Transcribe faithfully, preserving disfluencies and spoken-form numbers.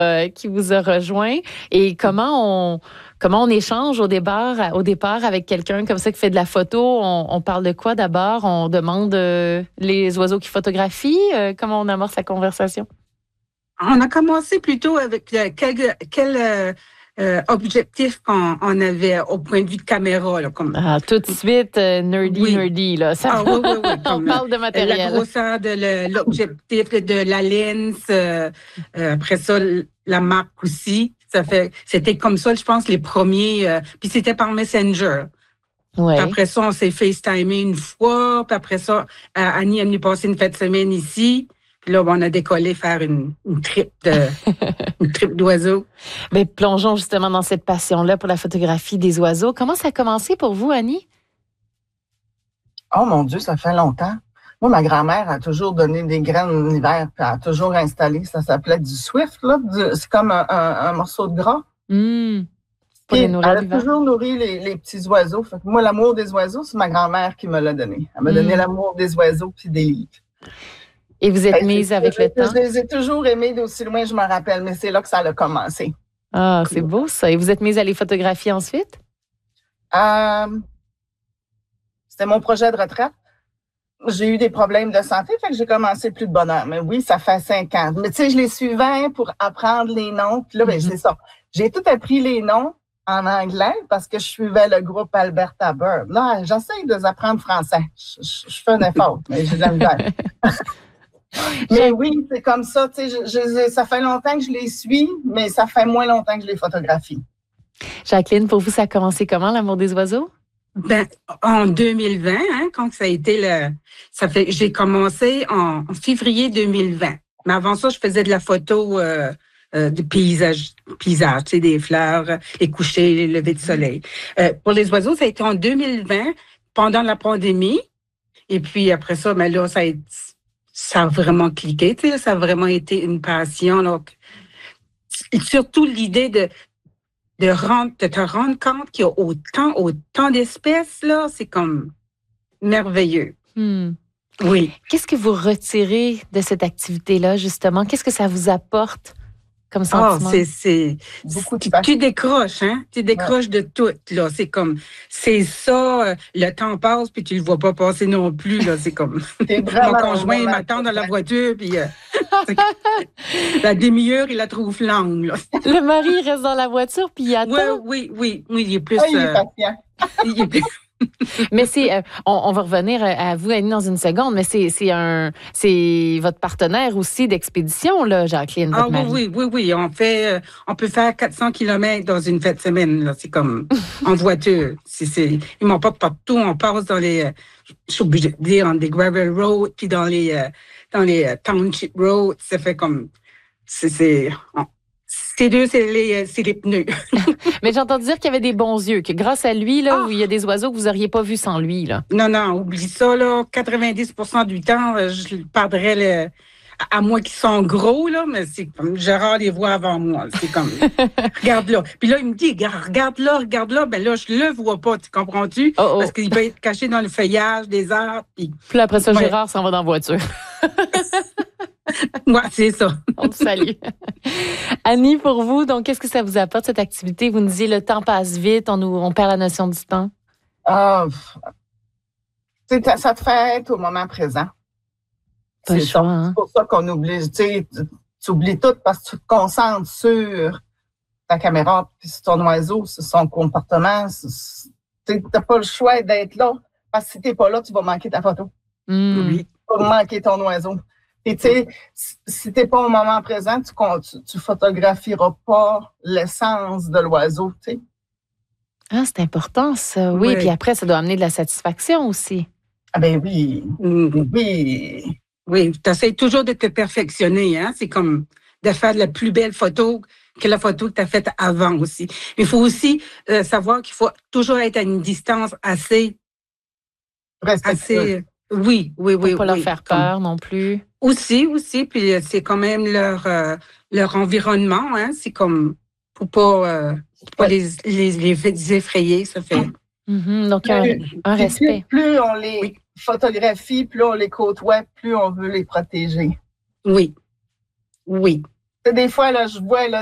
euh, qui vous a rejoint. Et comment on, comment on échange au départ, au départ avec quelqu'un comme ça qui fait de la photo? On, on parle de quoi d'abord? On demande euh, les oiseaux qui photographient? Euh, comment on amorce la conversation? On a commencé plutôt avec euh, quel, quel euh, euh, objectif qu'on on avait au point de vue de caméra. Là, comme, Ah, tout de suite, euh, nerdy, oui. nerdy. Là. Ça, Ah oui, oui, oui. on Comme parle de euh, la matériel. grosseur de le- l'objectif, de la lens. Euh, euh, après ça, la marque aussi. Ça fait, c'était comme ça, je pense, les premiers. Euh, puis c'était par Messenger. Ouais. Puis après ça, on s'est FaceTimé une fois. Puis après ça, euh, Annie est venue passer une fête de semaine ici. Puis là, on a décollé faire une, une trip de, une trip d'oiseaux. Mais plongeons justement dans cette passion-là pour la photographie des oiseaux. Comment ça a commencé pour vous, Annie? Oh mon Dieu, ça fait longtemps. Moi, ma grand-mère a toujours donné des graines l'hiver, puis elle a toujours installé, ça s'appelait du Swift, là. Du, c'est comme un, un, un morceau de gras. Mmh. Pour les nourrir elle a l'hiver. toujours nourri les, les petits oiseaux. Fait que moi, l'amour des oiseaux, c'est ma grand-mère qui me l'a donné. Elle m'a mmh. donné l'amour des oiseaux puis des livres. Et vous êtes mise avec le temps? Je les ai toujours aimés d'aussi loin, je me rappelle, mais c'est là que ça a commencé. Ah, c'est beau ça. Et vous êtes mise à les photographier ensuite? Euh, c'était mon projet de retraite. J'ai eu des problèmes de santé, fait que j'ai commencé plus de bonheur. Mais oui, ça fait cinq ans. Mais tu sais, je les suivais pour apprendre les noms. Puis là, ben, mm-hmm. c'est ça. J'ai tout appris les noms en anglais parce que je suivais le groupe Alberta Bird. Là, j'essaie de les apprendre français. Je, je, je fais un effort, mais j'ai de la misère. Mais oui, c'est comme ça. Tu sais, je, je, ça fait longtemps que je les suis, mais ça fait moins longtemps que je les photographie. Jacqueline, pour vous, ça a commencé comment, l'amour des oiseaux? Ben, en deux mille vingt, hein, quand ça a été le, ça fait, j'ai commencé en, en février deux mille vingt. Mais avant ça, je faisais de la photo euh, euh, de paysage, paysage, tu sais, des fleurs, les couchers, les levées de soleil. Euh, pour les oiseaux, ça a été en deux mille vingt, pendant la pandémie. Et puis après ça, ben là, ça a, ça a vraiment cliqué, tu sais, ça a vraiment été une passion. Donc, et surtout l'idée de De, rendre, de te rendre compte qu'il y a autant, autant d'espèces, là, c'est comme merveilleux. Hmm. Oui. Qu'est-ce que vous retirez de cette activité-là, justement? Qu'est-ce que ça vous apporte comme sentiment? Oh, c'est, c'est, Beaucoup de tu décroches, hein? Tu décroches ouais. de tout, là. C'est comme, c'est ça, le temps passe, puis tu le vois pas passer non plus, là. C'est comme, mon conjoint m'attend dans la voiture, puis euh, la demi-heure, il la trouve longue, là. Le mari, il reste dans la voiture, puis il attend? Oui, oui, oui, oui, il est plus... Ah, il est patient. Euh, il est plus... Mais c'est, euh, on, on va revenir à vous, Annie, dans une seconde, mais c'est, c'est un, c'est votre partenaire aussi d'expédition, là, Jacqueline, votre ah, mari. oui, oui, oui, oui. On fait, euh, on peut faire quatre cents kilomètres dans une fête de semaine, là. C'est comme en voiture. C'est, c'est, ils m'emportent partout. On passe dans les, euh, je suis obligée de dire, dans des gravel roads, puis dans les, euh, dans les euh, township roads. Ça fait comme, c'est, c'est, on, ces deux, c'est les, c'est les pneus. Mais j'ai entendu dire qu'il y avait des bons yeux, que grâce à lui, là, ah. où il y a des oiseaux que vous n'auriez pas vus sans lui, là. Non, non, oublie ça, là. quatre-vingt-dix pour cent du temps, je perdrais le, à moi qui sont gros, là, mais c'est comme, Gérard les voit avant moi. C'est comme, regarde là. Puis là, il me dit, regarde là, regarde là. Ben là, je le vois pas, tu comprends-tu? Oh, oh. Parce qu'il peut être caché dans le feuillage des arbres. Puis, puis là, après ça, ouais. Gérard s'en va dans la voiture. Ouais, c'est ça. On te salue. Annie, pour vous, donc, qu'est-ce que ça vous apporte, cette activité? Vous nous disiez, le temps passe vite, on, nous, on perd la notion du temps. Ah, ça te fait être au moment présent. Pas c'est, choix, ça, hein? c'est pour ça qu'on oublie. Tu, tu oublies tout parce que tu te concentres sur ta caméra, puis sur ton oiseau, sur son comportement. Tu n'as pas le choix d'être là. Parce que si tu n'es pas là, tu vas manquer ta photo. Mm. Tu vas manquer ton oiseau. Et tu sais, si t'es pas au moment présent, tu, tu, tu photographieras pas l'essence de l'oiseau, tu sais. Ah, c'est important, ça. Oui, oui, puis après, ça doit amener de la satisfaction aussi. Ah ben oui, mmh. oui. Oui, tu essaies toujours de te perfectionner, hein. C'est comme de faire la plus belle photo que la photo que tu as faite avant aussi. Il faut aussi euh, savoir qu'il faut toujours être à une distance assez... assez Oui, oui, oui. Pour pas oui, leur oui, faire peur comme... non plus. Aussi, aussi, puis c'est quand même leur euh, leur environnement, hein. C'est comme pour pas, euh, pour pas les, les, les effrayer, ça fait. Mm-hmm, donc un, un respect. Plus, plus on les oui. photographie, plus on les côtoie, plus on veut les protéger. Oui, oui. sais, des fois, là, je vois là,